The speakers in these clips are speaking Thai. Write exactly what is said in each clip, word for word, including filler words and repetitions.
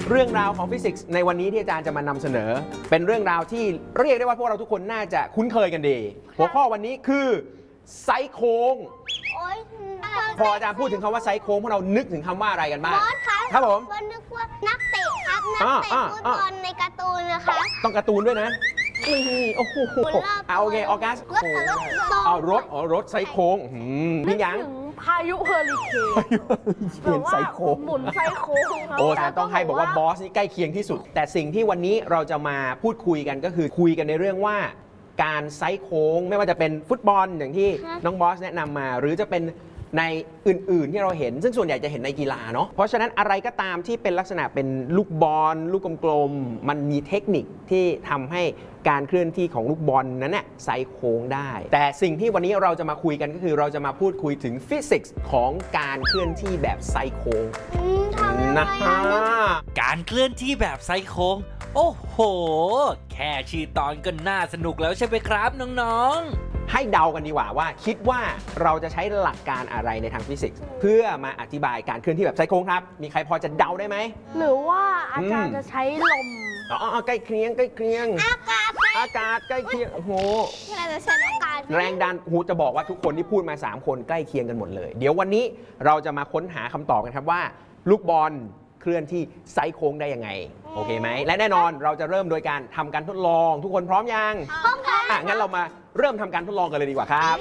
เรื่องราวของฟิสิกส์ในวันนี้ที่อาจารย์จะมานำเสนอเป็นเรื่องราวที่เรียกได้ว่าพวกเราทุกคนน่าจะคุ้นเคยกันดีหัวข้อวันนี้คือไซโค้งพออาจารย์พูดถึงคำว่าไซโค้งพวกเรานึกถึงคำว่าอะไรกันบ้างครับผมก็นึกว่านักเตะครับนักเตะฟุตบอลในการ์ตูนนะคะต้องการ์ตูนด้วยนะนี่โอ้โหเอาโอเคออกัสเอารถอ๋อรถไซโค้งพี่ยังพายุเฮอริเคนเห็นไซโค้งหมุนไซโค้งโอ้แต่ต้องให้บอกว่าบอสนี่ใกล้เคียงที่สุดแต่สิ่งที่วันนี้เราจะมาพูดคุยกันก็คือคุยกันในเรื่องว่าการไซโค้งไม่ว่าจะเป็นฟุตบอลอย่างที่น้องบอสแนะนำมาหรือจะเป็นในอื่นๆที่เราเห็นซึ่งส่วนใหญ่จะเห็นในกีฬาเนาะเพราะฉะนั้นอะไรก็ตามที่เป็นลักษณะเป็นลูกบอลลูกกลมๆมันมีเทคนิคที่ทำให้การเคลื่อนที่ของลูกบอลนั้นเนี่ยไซโค้งได้แต่สิ่งที่วันนี้เราจะมาคุยกันก็คือเราจะมาพูดคุยถึงฟิสิกส์ของการเคลื่อนที่แบบไซโค้งนะฮะการเคลื่อนที่แบบไซโค้งโอ้โหแค่ชื่อตอนก็น่าสนุกแล้วใช่ไหมครับน้องๆให้เดากันดีกว่าว่าคิดว่าเราจะใช้หลักการอะไรในทางฟิสิกส์เพื่อมาอธิบายการเคลื่อนที่แบบไซโค้งครับมีใครพอจะเดาได้ไหมหรือว่าอาจารย์จะใช้ลมอ๋อใกล้เคียงใกล้เคียงอากาศอากาศใกล้เคียงโอ้โหเราจะใช้อากาศแรงดันหูจะบอกว่าทุกคนที่พูดมาสามคนใกล้เคียงกันหมดเลยเดี๋ยววันนี้เราจะมาค้นหาคำตอบกันครับว่าลูกบอลเคลื่อนที่ไซโค้งได้ยังไงโอเคไหมและแน่นอนเราจะเริ่มโดยการทำการทดลองทุกคนพร้อมยังพร้อมค่ะอ่ะงั้นเรามาเริ่มทำการทดลองกันเลยดีกว่าครับ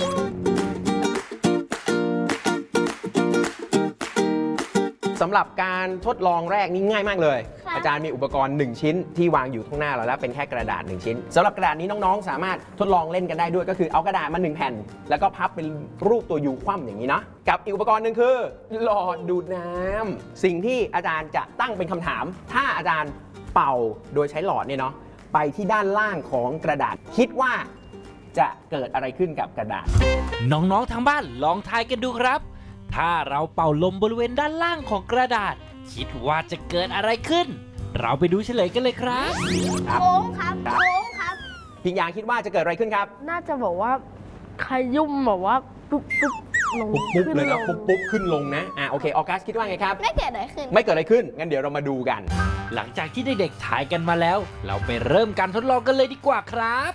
สำหรับการทดลองแรกนี่ง่ายมากเลยอาจารย์มีอุปกรณ์หนึ่งชิ้นที่วางอยู่ข้างหน้าเราแล้วเป็นแค่กระดาษหนึ่งชิ้นสำหรับกระดาษนี้น้องๆสามารถทดลองเล่นกันได้ด้วยก็คือเอากระดาษมาหนึ่งแผ่นแล้วก็พับเป็นรูปตัวยูคว่ำอย่างนี้นะกับอีกอุปกรณ์หนึ่งคือหลอดดูดน้ำสิ่งที่อาจารย์จะตั้งเป็นคำถามถ้าอาจารย์เป่าโดยใช้หลอดเนี่ยเนาะไปที่ด้านล่างของกระดาษคิดว่าจะเกิดอะไรขึ้นกับกระดาษน้องๆทางบ้านลองทายกันดูครับถ้าเราเป่าลมบริเวณด้านล่างของกระดาษคิดว่าจะเกิดอะไรขึ้นเราไปดูเฉลยกันเลยครับโค้งครับโค้งครับพิงยางคิดว่าจะเกิดอะไรขึ้นครับน่าจะบอกว่าขยุ่มแบบว่าปุ๊บปุ๊บลงปุ๊บเลยนะปุ๊บปุ๊บขึ้นลงนะอ่ะโอเคออกัสคิดว่าไงครับไม่เกิดอะไรขึ้นไม่เกิดอะไรขึ้นงั้นเดี๋ยวเรามาดูกันหลังจากที่เด็กๆถ่ายกันมาแล้วเราไปเริ่มการทดลองกันเลยดีกว่าครับ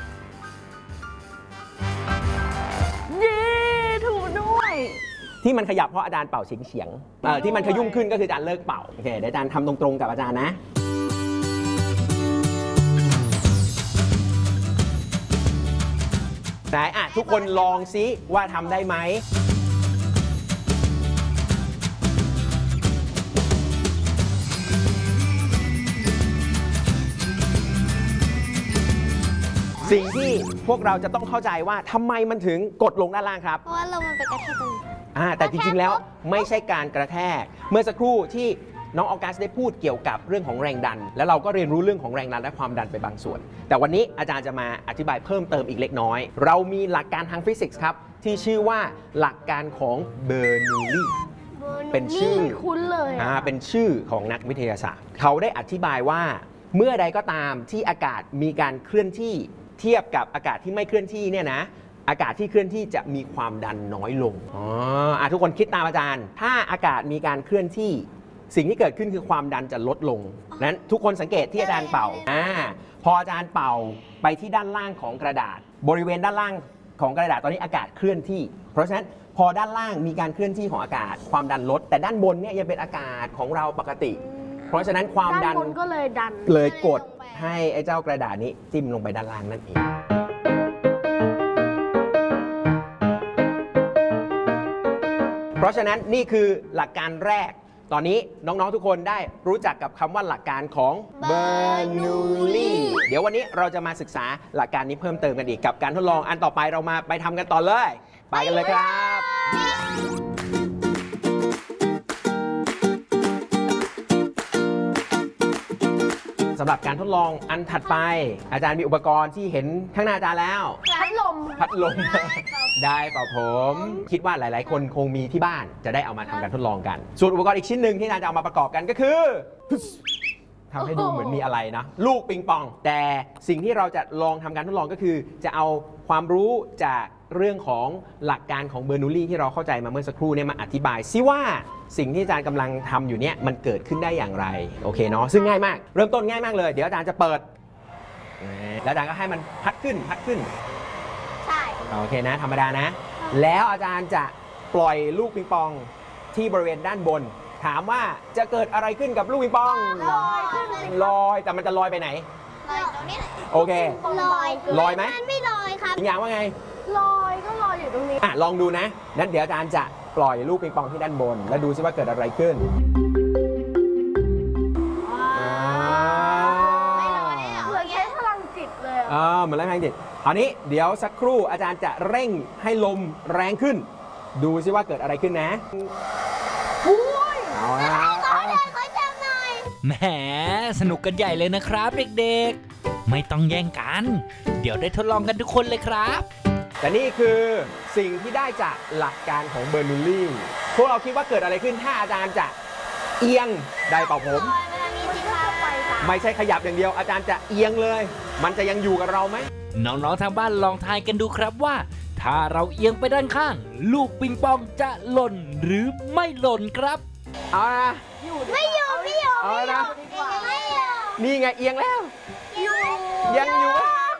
เย้ถูกด้วยที่มันขยับเพราะอาจารย์เป่าเฉียงเฉียงที่มันขยุ่มขึ้นก็คืออาจารย์เลิกเป่าโอเคเดี๋ยวอาจารย์ทำตรงๆกับอาจารย์นะไหนอ่ะทุกคนลองซิว่าทำได้ไหมสิ่งที่พวกเราจะต้องเข้าใจว่าทำไมมันถึงกดลงด้านล่างครับเพราะว่าลมมันไปกระแทกตรงนี้อ่าแต่จริงๆแล้วไม่ใช่การกระแทกเมื่อสักครู่ที่น้องออกัสได้พูดเกี่ยวกับเรื่องของแรงดันแล้วเราก็เรียนรู้เรื่องของแรงดันและความดันไปบางส่วนแต่วันนี้อาจารย์จะมาอธิบายเพิ่มเติมอีกเล็กน้อยเรามีหลักการทางฟิสิกส์ครับที่ชื่อว่าหลักการของเบอร์นูลลีเป็นชื่อคุ้นเลยอ่าเป็นชื่อของนักวิทยาศาสตร์เขาได้อธิบายว่าเมื่อใดก็ตามที่อากาศมีการเคลื่อนที่เทียบกับอากาศที่ไม่เคลื่อนที่เนี่ยนะอากาศที่เคลื่อนที่จะมีความดันน้อยลงอ๋ออ่ะทุกคนคิดตามอาจารย์ถ้าอากาศมีการเคลื่อนที่สิ่งที่เกิดขึ้นคือความดันจะลดลงนั้นทุกคนสังเกตที่อาจารย์เป่าอ่าพออาจารย์เป่าไปที่ด้านล่างของกระดาษบริเวณด้านล่างของกระดาษตอนนี้อากาศเคลื่อนที่เพราะฉะนั้นพอด้านล่างมีการเคลื่อนที่ของอากาศความดันลดแต่ด้านบนเนี่ยยังเป็นอากาศของเราปกติเพราะฉะนั้นความดันก็เลยดันเลยกดให้ไอ้เจ้ากระดาษนี้จิ้มลงไปด้านล่างนั่นเองเพราะฉะนั้นนี่คือหลักการแรกตอนนี้น้องๆทุกคนได้รู้จักกับคำว่าหลักการของเบอร์นูลลีเดี๋ยววันนี้เราจะมาศึกษาหลักการนี้เพิ่มเติมกันอีกกับการทดลองอันต่อไปเรามาไปทำกันต่อเลยไปกันเลยครับสำหรับการทดลองอันถัดไปอาจารย์มีอุปกรณ์ที่เห็นข้างหน้าอาจารย์แล้วพัดลมพัดลมได้เปล่าผมคิดว่าหลายๆคนคงมีที่บ้านจะได้เอามาทำการทดลองกันส่วนอุปกรณ์อีกชิ้นหนึ่งที่อาจารย์จะเอามาประกอบกันก็คือทำให้ดูเหมือนมีอะไรนะลูกปิงปองแต่สิ่งที่เราจะลองทำการทดลองก็คือจะเอาความรู้จากเรื่องของหลักการของเบอร์นูลลี่ที่เราเข้าใจมาเมื่อสักครู่เนี่ยมาอธิบายซิว่าสิ่งที่อาจารย์กำลังทำอยู่เนี่ยมันเกิดขึ้นได้อย่างไรโอเคเนาะซึ่งง่ายมากเริ่มต้นง่ายมากเลยเดี๋ยวอาจารย์จะเปิดแล้วอาจารย์ก็ให้มันพัดขึ้นพัดขึ้นใช่โอเคนะธรรมดานะแล้วอาจารย์จะปล่อยลูกปิงปองที่บริเวณด้านบนถามว่าจะเกิดอะไรขึ้นกับลูกปิงปองลอยขึ้นเลยลอยแต่มันจะลอยไปไหนลอยตรงนี้แหละโอเคลอยลอยไหมมันไม่ลอยครับอีกอย่างว่าไงลอยก็ลอยอยู่ตรงนี้อ่ะลองดูนะนั้นเดี๋ยวอาจารย์จะปล่อยลูกปิงปองที่ด้านบน แล้วดูซิว่าเกิดอะไรขึ้นไม่ลอยเลยเหรอเหมือนใช้พลังจิตเลยอะอ่าเหมือนแรงแรงจิตคราวนี้เดี๋ยวสักครู่อาจารย์จะเร่งให้ลมแรงขึ้น ดูซิว่าเกิดอะไรขึ้นนะเอาละขอเดินขอจับหน่อยแหมสนุกกันใหญ่เลยนะครับเด็กๆ ไม่ต้องแย่งกัน เดี๋ยวได้ทดลองกันทุกคนเลยครับแต่นี่คือสิ่งที่ได้จากหลักการของเบอร์นูลลี่พวกเราคิดว่าเกิดอะไรขึ้นถ้าอาจารย์จะเอียงไดร์เป่าผมลอยไปทางนี้สิครับไปค่ะไม่ใช่ขยับอย่างเดียวอาจารย์จะเอียงเลย มันจะยังอยู่กับเราไหมน้องๆทางบ้านลองทายกันดูครับว่า ถ้าเราเอียงไปด้านข้าง ลูกปิงปองจะหล่นหรือไม่หล่นครับเอาละไม่อยู่ไม่อยู่เอาไม่ละอยู่ไม่อยู่นี่ไงเอียงแล้วอยู่ยังอยู่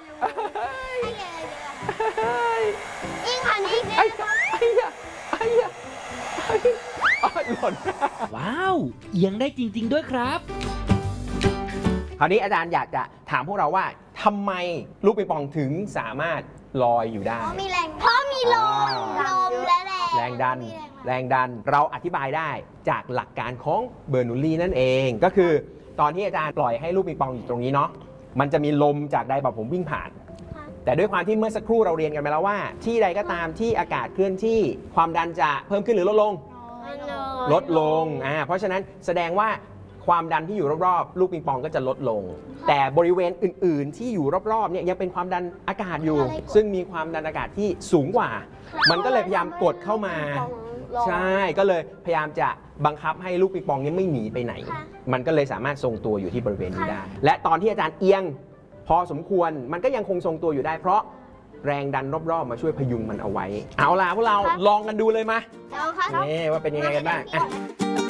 ยิ่งขันอีกนิไอ้ดไอ้ยะไอ้ยะไอ้ยะอ๋อหล่นว้าว เอียงได้จริง ๆ ด้วยครับคราวนี้อาจารย์อยากจะถามพวกเราว่าทำไมลูกปิงปองถึงสามารถลอยอยู่ได้เพราะมีแรงเพราะมีลมลมและแรงแรงดัน แรงดันเราอธิบายได้จากหลักการของเบอร์นูลลี่นั่นเอง ก็คือตอนที่อาจารย์ปล่อยให้ลูกปิงปองอยู่ตรงนี้เนาะมันจะมีลมจากไดร์เป่าผมวิ่งผ่าน แต่ด้วยความที่เมื่อสักครู่เราเรียนกันไปแล้วว่า ที่ใดก็ตามที่อากาศเคลื่อนที่ความดันจะเพิ่มขึ้นหรือลดลง ลดลงอ่าเพราะฉะนั้นแสดงว่าความดันที่อยู่รอบๆลูกปิงปองก็จะลดลง แต่บริเวณอื่นๆ ที่อยู่รอบๆเนี่ยยังเป็นความดันอากาศอยู่ ซึ่งมีความดันอากาศที่สูงกว่า มันก็เลยพยายามกดเข้ามา ใช่ ก็เลยพยายามจะบังคับให้ลูกปิงปองนี้ไม่หนีไปไหน มันก็เลยสามารถทรงตัวอยู่ที่บริเวณนี้ได้ และตอนที่อาจารย์เอียงพอสมควรมันก็ยังคงทรงตัวอยู่ได้ เพราะแรงดันรอบๆมาช่วยพยุงมันเอาไว้ เอาล่ะพวกเราลองกันดูเลยมาเอาครับนี่ว่าเป็นยังไงกันบ้างอ่ะ